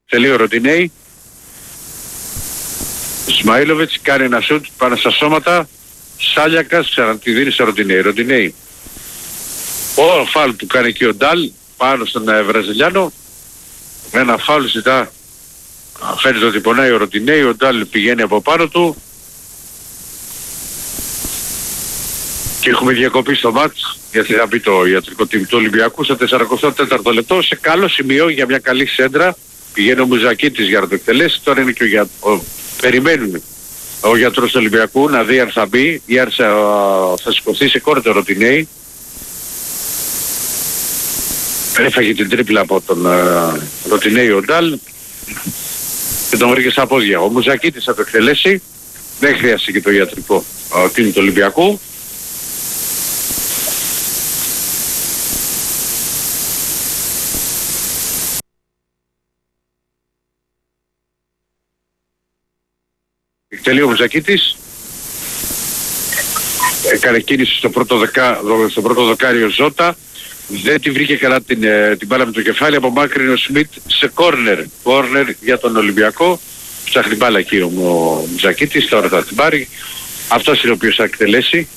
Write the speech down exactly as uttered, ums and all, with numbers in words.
Τελείω ο Ροντινέη. Ισμαήλοβιτς κάνει ένα σουτ πάνω στα σώματα. Σάλιακας ξανατη δίνει στο Ροντινέη. Ροντινέη. Ο φάουλ του κάνει και ο Ντάλ πάνω στον ε, Βραζιλιάνο. Με ένα φάουλ ζητά. Φαίνεται ότι πονάει ο Ροντινέη. Ο Ντάλ πηγαίνει από πάνω του. Και έχουμε διακοπή στο μάτς, γιατί θα μπει το ιατρικό team του Ολυμπιακού στο σαράντα τέταρτο λεπτό. Σε καλό σημείο για μια καλή σέντρα. Πηγαίνει ο Μουζακίτης για να το εκτελέσει. Τώρα είναι και ο, για... ο... περιμένουν ο γιατρός του Ολυμπιακού να δει αν θα μπει ή αν θα, θα σηκωθεί σε κόρτο Ροντινέη. Έφαγε την τρίπλα από τον uh, Ροντινέη ο Ντάλ και τον βρήκε στα πόδια. Ο Μουζακίτης θα το εκτελέσει. Δεν χρειάζεται και το ιατρικό uh, team του Ολυμπιακού. Τελείω ο Μουζακίτης. Έκανε κίνηση στο πρώτο, δεκα, στο πρώτο δοκάριο Ζώτα. Δεν τη βρήκε καλά την, την μπάλα με το κεφάλι. Απομάκρυνε ο Σμιτ σε κόρνερ. Κόρνερ για τον Ολυμπιακό. Ψάχνει μπάλα εκεί ο Μουζακίτης. Τώρα θα την πάρει. Αυτός είναι ο οποίος θα εκτελέσει.